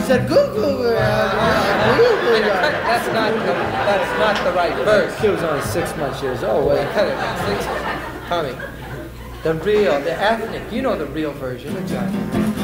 said Google. That's not the right verse. She was only 6 months years old. Wait, cut it. Tommy, the ethnic. You know the real version. Exactly.